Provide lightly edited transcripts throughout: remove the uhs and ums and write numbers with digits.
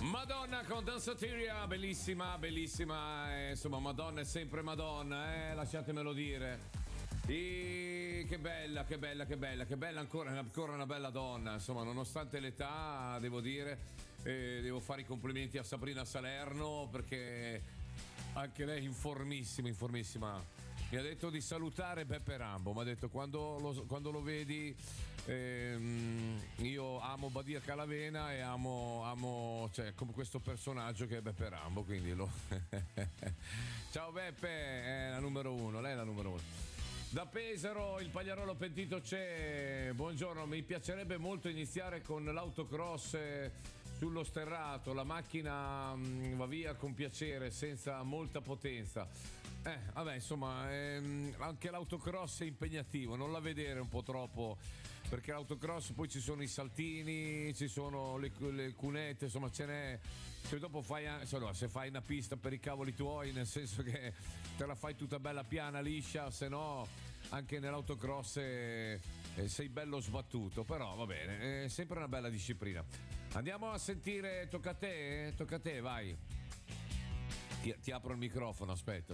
Madonna con Danzateria, bellissima, bellissima, insomma Madonna è sempre Madonna, lasciatemelo dire. E che bella, che bella, che bella, che bella, ancora una bella donna, insomma, nonostante l'età, devo dire, devo fare i complimenti a Sabrina Salerno perché anche lei informissima, informissima. Mi ha detto di salutare Beppe Rambo, mi ha detto quando lo vedi, io amo Badia Calavena e amo cioè, come questo personaggio che è Beppe Rambo, quindi Ciao Beppe, è la numero uno, lei è la numero uno. Da Pesaro il Pagliarolo Pentito c'è, buongiorno, mi piacerebbe molto iniziare con l'autocross sullo sterrato, la macchina va via con piacere, senza molta potenza. Vabbè, insomma, anche l'autocross è impegnativo, non la vedere un po' troppo, perché l'autocross poi ci sono i saltini, ci sono le cunette, insomma ce n'è. Se dopo se fai una pista per i cavoli tuoi, nel senso che te la fai tutta bella piana, liscia, se no anche nell'autocross sei bello sbattuto, però va bene, è sempre una bella disciplina. Andiamo a sentire, tocca a te, vai. Ti apro il microfono, aspetta.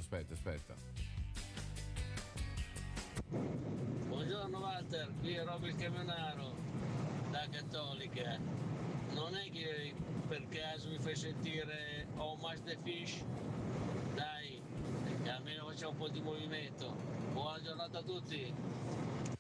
Buongiorno Walter, qui è Roby il camionaro da Cattolica. Non è che per caso mi fai sentire How Much the Fish? Dai, che almeno facciamo un po' di movimento. Buona giornata a tutti.